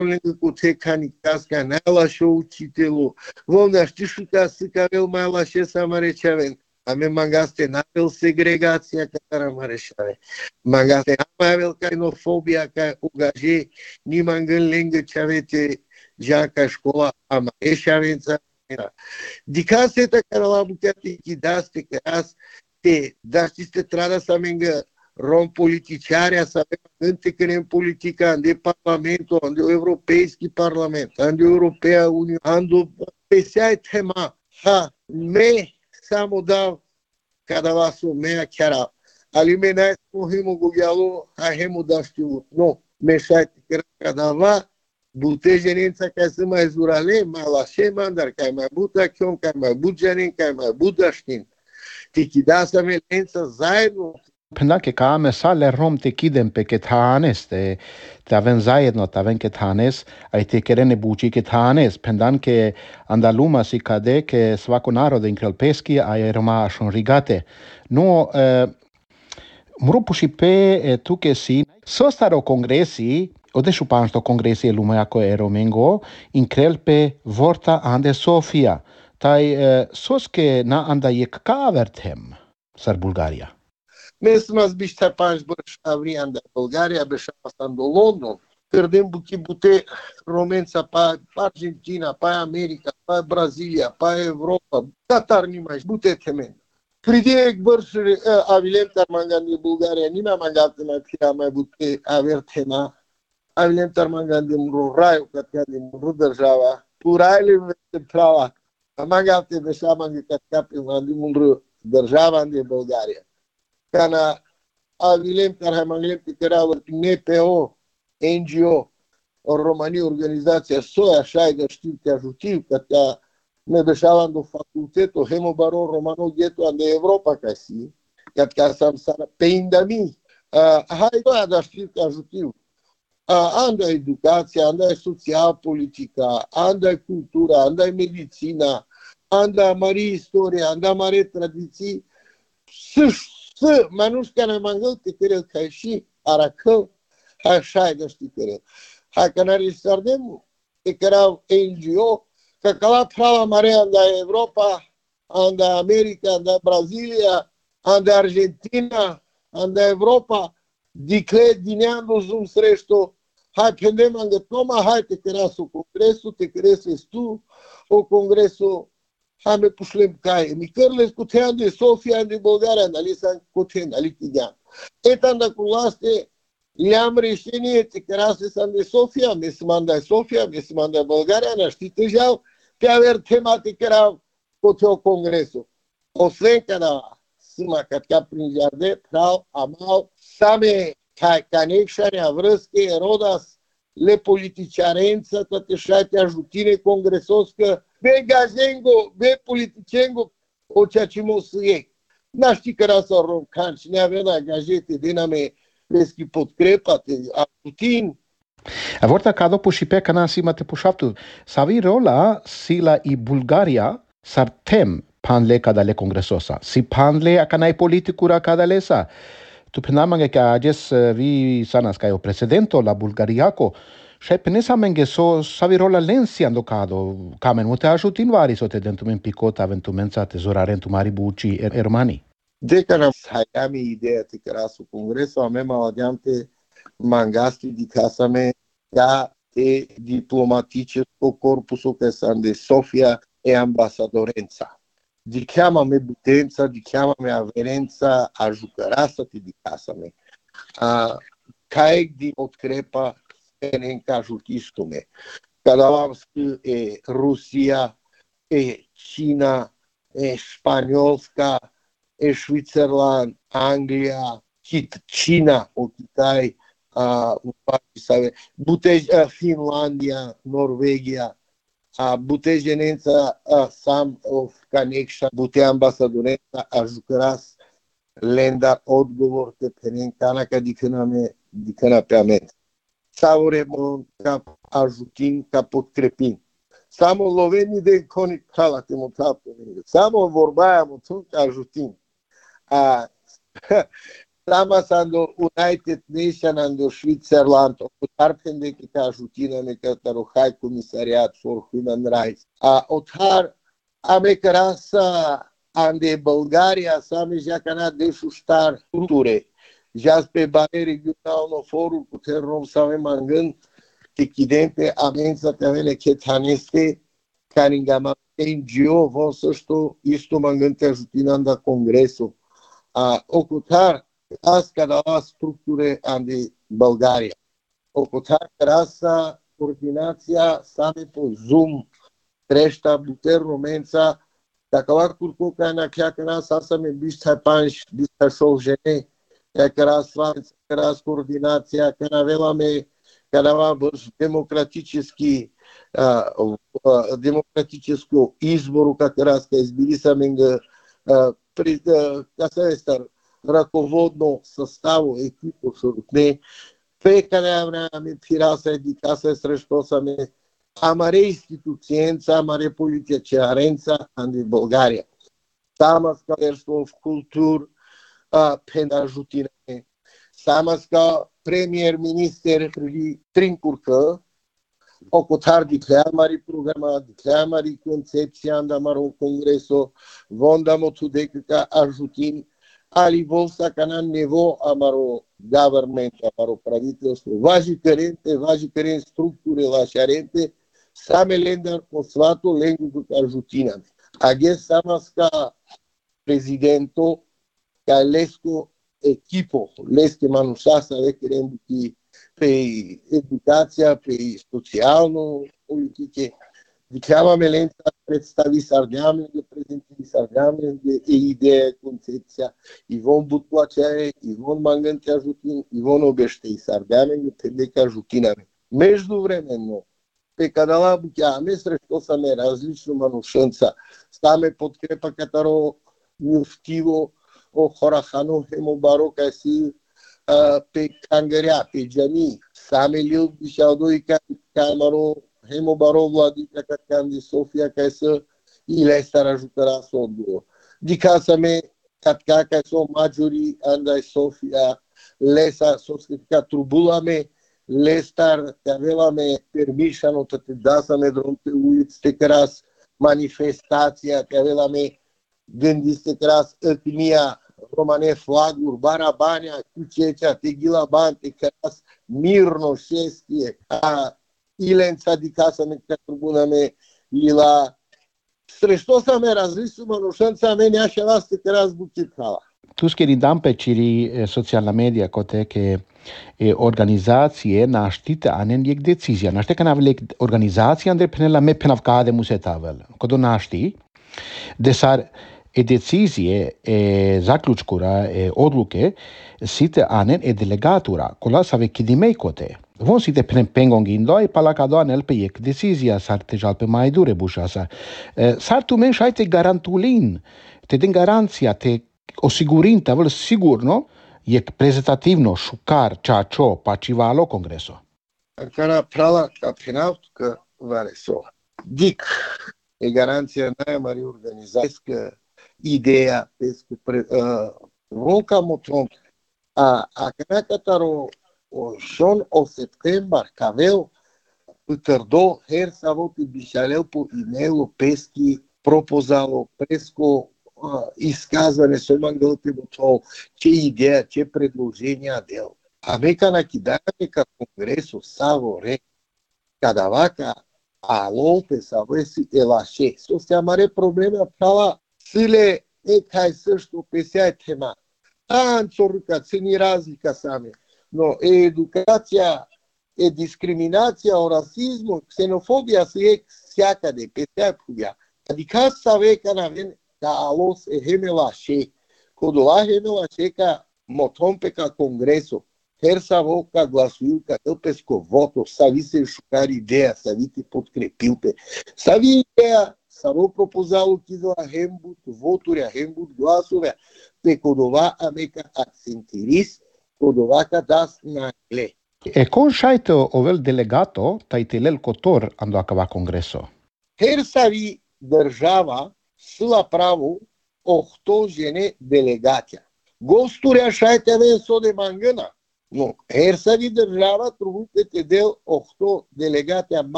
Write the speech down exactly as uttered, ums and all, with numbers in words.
lângă cuteca Nicasca, n-a la și-o учителю. Волна, știi și ca să cavел mai la și să mare ce avem. Ame mangaste n-avel segregația care mare și ave. Mangaste n-avel xenofobia ca ugaje, ni mangân lângă ce avete ja ca școala ama. Ești avența. Dicase ta care la bucate chidaste că as te, dar știi te trada să mengă rom politiciarea să avem înte că în politica, în de parlamentul, în de europeiski parlament, în de Europea Uniune, în de pesai tema, ha, me samo dau cada vaso mea chiar alimenai cu hemu gugialo, ha hemu da știu, nu, meșai cada va, bute genința ca să mai zurale, mai la șema, dar ca mai buta chion, ca mai but genin, ca mai buta știn. Tikida să melența zainu, Pendake ka me sale rom te kidem pe kethanes te te aven zajedno te aven kethanes ai te kerene buci kethanes pendanke andaluma si kade ke svako narod in krelpeski ai roma shonrigate no eh, mrupu și pe tu ke si so staro kongresi ode shupansto kongresi lumea ko eromengo in krelpe vorta ande Sofia tai eh, soske na anda yek kavertem sar Bulgaria. Mesmo as bichas pães avriam da Bulgária, bichas do London, perdem buki bute romența pa Argentina, pa America, pa Brasília, pa Europa, tatar nimai bute temen. Pride bărș avilem tarmangan de Bulgaria, nimeni mangat na pia mai bute aver tema. Avilem tarmangan de Ruraiu, catea de Rudărjava, puraile de prava. Mangat de beșa mangat catea pe mandimul Rudărjava de Bulgaria. Kana avilem care manglem pe care au N P O, N G O, în România organizația Soia, așa de știu te ajutiv, că te me beșavam do faculteto, hemo baron romano gheto de Europa ca si, că ca să am pe indami. Hai doar de știu te ajutiv. Anda educația, anda social politica, anda cultura, anda medicina, anda mare istoria, anda mare tradiții. Să manușca ne mangăl te cărel ca și aracăl, așa de știi cărel. Hai că n-are sardem, te cărau N G O, că cala prava mare anda Europa, anda America, anda Brasilia, anda Argentina, anda Europa, dicle dineando zum sreșto, hai pendem anga toma, hai te cărasu congresul, te căreses tu, o congresul hai me pușlem caie. Micărle scutean de Sofia, de Bulgaria, ali s-a scutean, ali chideam. Etanda cu laste, le-am reșenie, te cărase s-a de Sofia, me se manda Sofia, me se manda Bulgaria, na știi tăjeau, pe aver tema te cărau coteo congresul. O slenca da sima catka prin jardin, prau, amau, same ca canexarea vrăsche, rodas, le politiciarență, toate șate ajutine congresoscă, be gazengo, be politicengo, o ceea ce mă să iei. N-a ști că era să romcan și ne avea na gazete din ame peschi podkrepate, a Putin. A vorta ca dopo și pe cana sima te pușaptu. Savi rola sila i Bulgaria sar tem panle cadale congresosa. Si panle a canai politicura cadale sa. Tu penamanga că ages vi sanas ca o presidento la Bulgariaco. Și penesa menge so savirola lensi ando cado camen mute ajutin vari so te dentumen picota aventumența tezorarentu mari buci ermani. De că am hayami ideea te cărasu congresul, amem audiante mangasti di casa me ca te diplomatice o corpusul că sunt de Sofia e ambasadorența. Di chiama me butența, di chiama me averența a jucărasa te di casa me. A caec di podcrepa în cajutistume. Cada am spus e Rusia, e China, e Spaniolska, e Switzerland, Anglia, China, o Kitai, uh, bute uh, Finlandia, Norvegia, uh, bute genența uh, Sam of Connection, bute ambasadorența a jucăras lenda odgovor te penencana ca dicâna me, dicâna pe ame. Samo remon ca ajutin, ca podcrepin. Samo loveni de conic cala te mutapu. Samo vorbaia mutun ca ajutin. A Sama sando United Nation ando Switzerland, otarpende ke ka ajutina me ka taro High Commissariat for Human Rights. A otar ame krasa ande Bulgaria same já cana deixa estar culture. Já pe bare regional no fórum cu terrom same mangan que kidente amensa tavele ke taneste caringama N G O vão só isto mangan te ajutina da congresso. A ocultar as cada structure ande Bulgaria. Ocultar rasa coordinația same po Zoom treșta buter momența dacă va curcu ca na chiar că nas asta me bista panș bista șovjene că ras față că ras coordinația că avea me că avea democratički democratičko izboru kako ras ka izbili samega pri ka se star ръководно съставо екипо сурутне, пекане време пираса едикаса срещу саме амаре институциенца, амаре политичаренца анди България. Сама скалерство в култур пенажутине. Сама ска премьер-министър при Тринкурка, окотар диклеамари програма, диклеамари концепция андамаро конгресо, вондамо тудека ажутин, ali volsa cana nevo amaro government amaro правителство важи керенте важи керен структуре лашаренте саме лендар конслато ленгу аржутина аге самаска президенто ка леско екипо леске манушаса ве керен ки пе едукација пе социјално политике Dicevamo Lenza predstavi Sardiame, prezentili Sardiame, e ideea, concepția, Ivon Butloacea, Ivon Mangante ajutin, Ivon Obeștei Sardiame, Pedeca ajutiname. Междувременно, pe canala Bucheame, срещу саме различно манушенца, стаме подкрепа катаро мюфтиво, о хорахано хемобаро каси, pe Cangaria, pe Giani, same liu bișaudoi камаро Hemo Baro Vladica Catcan de Sofia ca să ile star ajutará sondo. De casa me Catca ca să majori andai Sofia lesa soscritica trubula me lestar te avela me permission to te dasa me drum pe uliți te cras manifestația te avela me gândiste cras etnia romane flaguri barabania cucecea te ghilaban te cras mirno șestie a Ilența di casa me că tribuna me ila srešто sa me različu manušanca me neaša vas te teraz bučitala. Tu skeri dam pe ciri socialna medija kote ke organizacije naštite anen jek decizija. Našte kana velek organizacija andre penela me penavkade musetavel. Kodo našti desar e decizije e zaključkura e odluke site anen e delegatura kola save kidimei kote. Von site pengong indoi palakado anel pe jek decizia sar te jalpe mai dure bușasa. Sar tu men șaite garantulin, te den garanția, te osigurin, te avem sigur, no? Jek prezentativno šukar čačo pačivalo kongreso. Cara prala campionat că vare so. Dic e garanția najmari organizacijska ideja pesku volka motom a a kana kataro Schon o septembar cavel pătărdo her savoti bișaleu po e-mail peschi propozalo presko iskazane so mangălte botol ce ideea, ce предложения del. Americana kidane ka congreso savore cadavaca a lolte savesi elașe. So se amare probleme pala sile e kai също pesea tema. A înțoruca țini razlika same. No, e educația, e discriminația, o rasismul, xenofobia să e seaca de pe teapugea. Adică să avem că n-avem ca alos e hemelașe. Codula hemelașe ca motom pe ca congresul. Her să avem ca glasuil, ca el pe scovoto, să vi se șucar ideea, să vi te podcrepilte. Să vi ideea, să avem propozalul chizo a hembut, voturi a hembut, glasuri pe codula ameca accentiris, Codovaka das nagle. E con šaito ovel delegato tajtelel kotor ando akava kongreso. Her savi država sila pravo ohto žene delegatia. Gosturi așa te avem so de mangâna. Nu. Her să vi dържava трудните del охто делегати